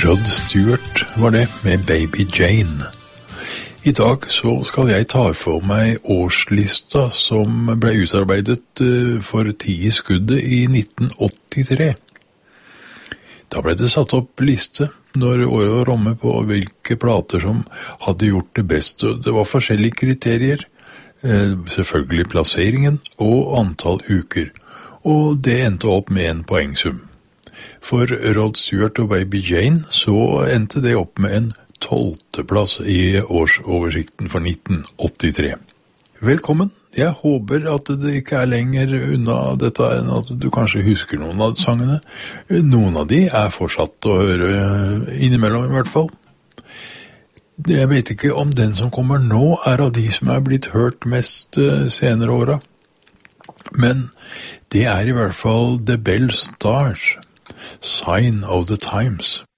Rod Stewart var det, med Baby Jane. I dag så skal jeg ta for meg årslista som ble utarbeidet for 10 i skuddet i 1983. Da ble det satt opp liste når året var omme på hvilke plater som hadde gjort det best. Det var forskjellige kriterier, selvfølgelig plasseringen og antall uker, og det endte opp med en poengsum. For Rod Stewart og Baby Jane så endte det opp med en 12. plass i årsoversikten for 1983. Velkommen! Jeg håper at det ikke er lenger unna dette enn at du kanskje husker noen av sangene. Noen av de er fortsatt å høre innimellom i hvert fall. Jeg vet ikke om den som kommer nå er av de som er blitt hørt mest senere åra. Men det er i hvert fall The Bell Stars, Sign of the Times.